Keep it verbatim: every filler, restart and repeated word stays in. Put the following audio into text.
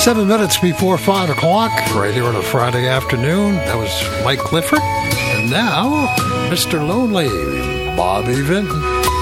Seven minutes before five o'clock, right here on a Friday afternoon. That was Mike Clifford. And now, Mister Lonely, Bobby Vinton.